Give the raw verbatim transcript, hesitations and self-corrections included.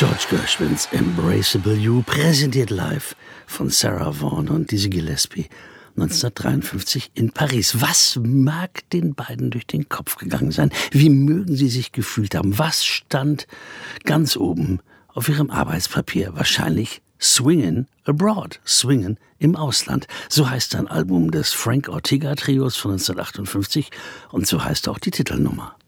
George Gershwins Embraceable You, präsentiert live von Sarah Vaughan und Dizzy Gillespie neunzehnhundertdreiundfünfzig in Paris. Was mag den beiden durch den Kopf gegangen sein? Wie mögen sie sich gefühlt haben? Was stand ganz oben auf ihrem Arbeitspapier? Wahrscheinlich Swingin' Abroad, Swingen im Ausland. So heißt ein Album des Frank Ortega Trios von neunzehnhundertachtundfünfzig und so heißt auch die Titelnummer.